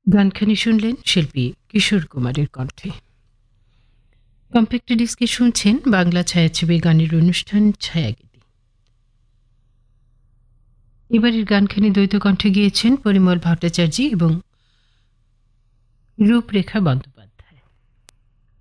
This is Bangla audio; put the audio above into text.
গানখানি শুনলেন শিল্পী কিশোর কুমারের কণ্ঠে। কম্প্যাক্ট ডিস্কে শুনছেন বাংলা ছায়াছবি গানের অনুষ্ঠান ছায়াগীতি। এবারের গানখানি দ্বৈত কণ্ঠে গিয়েছেন পরিমল ভট্টাচার্য এবং রূপরেখা বন্দ্যোপাধ্যায়।